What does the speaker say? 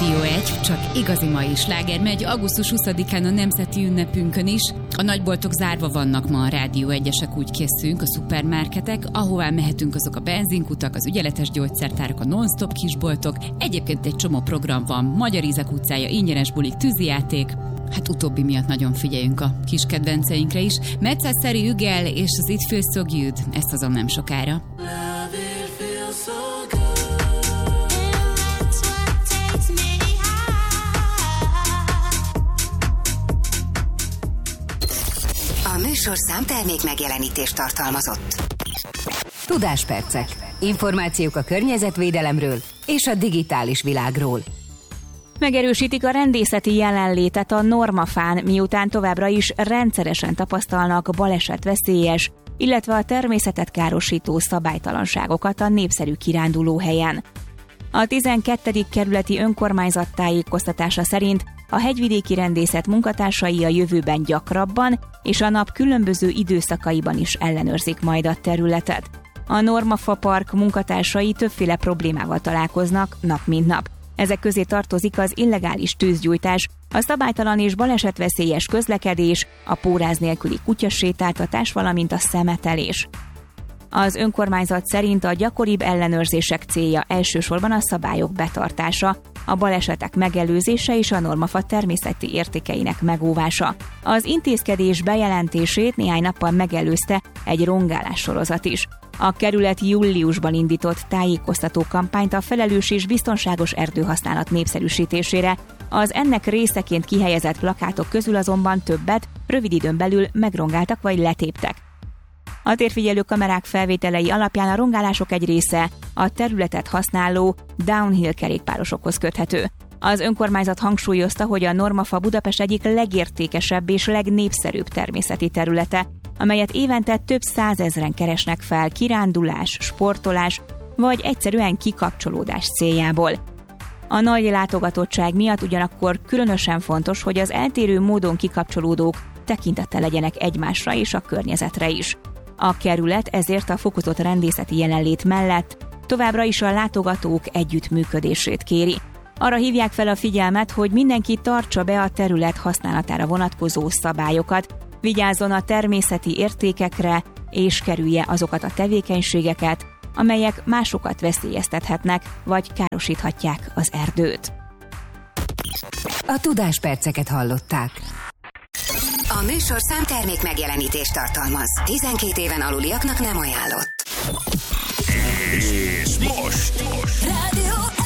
Rádió 1, csak igazi mai sláger megy augusztus 20-án a nemzeti ünnepünkön is. A nagyboltok zárva vannak ma, a Rádió 1-esek, úgy készülünk, a szupermarketek, ahová mehetünk, azok a benzinkutak, az ügyeletes gyógyszertárak, a non-stop kisboltok. Egyébként egy csomó program van, Magyar Ízek utcája, ingyenes bulik, tűzijáték. Hát utóbbi miatt nagyon figyeljünk a kis kedvenceinkre is. Metszásszerű Ügel és az It Feels So Good, ezt azon nem sokára. A műsorszám termék megjelenítést tartalmazott. Tudáspercek. Információk a környezetvédelemről és a digitális világról. Megerősítik a rendészeti jelenlétet a Normafán, miután továbbra is rendszeresen tapasztalnak balesetveszélyes, illetve a természetet károsító szabálytalanságokat a népszerű kirándulóhelyen. A 12. kerületi önkormányzat tájékoztatása szerint a hegyvidéki rendészet munkatársai a jövőben gyakrabban és a nap különböző időszakaiban is ellenőrzik majd a területet. A Normafa Park munkatársai többféle problémával találkoznak nap mint nap. Ezek közé tartozik az illegális tűzgyújtás, a szabálytalan és balesetveszélyes közlekedés, a póráz nélküli kutyasétáltatás, valamint a szemetelés. Az önkormányzat szerint a gyakoribb ellenőrzések célja elsősorban a szabályok betartása, a balesetek megelőzése és a Normafa természeti értékeinek megóvása. Az intézkedés bejelentését néhány nappal megelőzte egy rongálás sorozat is. A kerület júliusban indított tájékoztató kampányt a felelős és biztonságos erdőhasználat népszerűsítésére. Az ennek részeként kihelyezett plakátok közül azonban többet rövid időn belül megrongáltak vagy letéptek. A térfigyelő kamerák felvételei alapján a rongálások egy része a területet használó downhill kerékpárosokhoz köthető. Az önkormányzat hangsúlyozta, hogy a Normafa Budapest egyik legértékesebb és legnépszerűbb természeti területe, amelyet évente több százezren keresnek fel kirándulás, sportolás vagy egyszerűen kikapcsolódás céljából. A nagy látogatottság miatt ugyanakkor különösen fontos, hogy az eltérő módon kikapcsolódók tekintettel legyenek egymásra és a környezetre is. A kerület ezért a fokozott rendészeti jelenlét mellett továbbra is a látogatók együttműködését kéri. Arra hívják fel a figyelmet, hogy mindenki tartsa be a terület használatára vonatkozó szabályokat, vigyázzon a természeti értékekre, és kerülje azokat a tevékenységeket, amelyek másokat veszélyeztethetnek, vagy károsíthatják az erdőt. A tudásperceket hallották. A műsorszám termék megjelenítést tartalmaz. 12 éven aluliaknak nem ajánlott. És most! Rádió